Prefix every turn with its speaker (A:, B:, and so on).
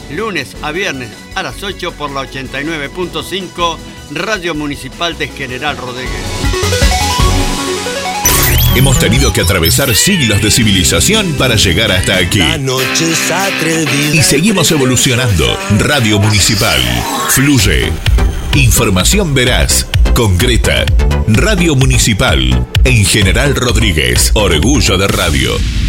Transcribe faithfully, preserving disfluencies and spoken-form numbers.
A: lunes a viernes a las ocho por la ochenta y nueve punto cinco, Radio Municipal de General Rodríguez.
B: Hemos tenido que atravesar siglos de civilización para llegar hasta aquí.
C: La noche es atrevida.
B: Y seguimos evolucionando. Radio Municipal. Fluye. Información veraz, concreta. Radio Municipal. En General Rodríguez. Orgullo de radio.